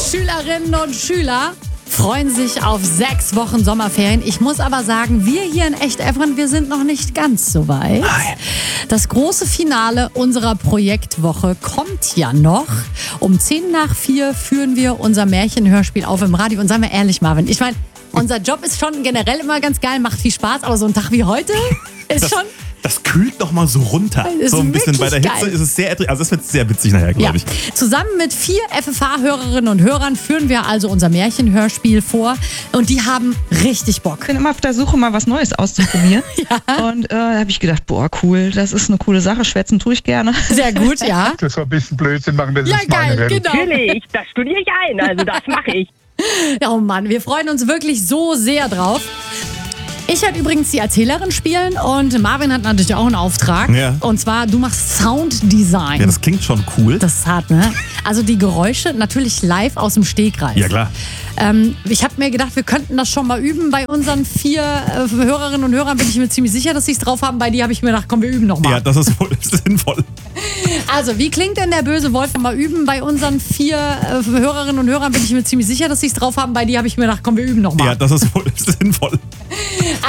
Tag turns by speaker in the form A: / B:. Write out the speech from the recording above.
A: Schülerinnen und Schüler freuen sich auf 6 Wochen Sommerferien. Ich muss aber sagen, wir hier in Echt-Evren, wir sind noch nicht ganz so weit.
B: Nein.
A: Das große Finale unserer Projektwoche kommt ja noch. Um 3:10 führen wir unser Märchenhörspiel auf im Radio. Und seien wir ehrlich, Marvin, ich meine, unser Job ist schon generell immer ganz geil, macht viel Spaß, aber so ein Tag wie heute ist schon...
B: Das kühlt noch mal so runter.
A: Ist
B: So ein bisschen bei der
A: wirklich
B: Hitze
A: geil.
B: ist es sehr, also das wird sehr witzig nachher, glaube ich.
A: Zusammen mit 4 FFH-Hörerinnen und Hörern führen wir also unser Märchenhörspiel vor. Und die haben richtig Bock.
C: Ich bin immer auf der Suche, mal was Neues auszuprobieren. Und da habe ich gedacht, boah, cool, das ist eine coole Sache. Schwätzen tue ich gerne.
A: Sehr gut, ja.
D: Das war ein bisschen Blödsinn machen, das
A: Ja,
D: ist meine
A: geil,
D: Welt.
A: genau.
E: Natürlich, das studiere ich ein, also das mache ich.
A: Ja, oh Mann, wir freuen uns wirklich so sehr drauf. Ich werde übrigens die Erzählerin spielen und Marvin hat natürlich auch einen Auftrag.
B: Ja.
A: Und zwar, du machst Sounddesign.
B: Ja, das klingt schon cool.
A: Das ist hart, ne? Also die Geräusche natürlich live aus dem Stegreif.
B: Ja, klar.
A: Ich habe mir gedacht, wir könnten das schon mal üben. Bei unseren 4 Hörerinnen und Hörern bin ich mir ziemlich sicher, dass sie es drauf haben. Bei dir habe ich mir gedacht, komm, wir üben nochmal.
B: Ja, das ist wohl sinnvoll.
A: Also, wie klingt denn der böse Wolf? Mal üben. Bei unseren 4 Hörerinnen und Hörern bin ich mir ziemlich sicher, dass sie es drauf haben. Bei dir habe ich mir gedacht, komm, wir üben nochmal.
B: Ja, das ist wohl sinnvoll.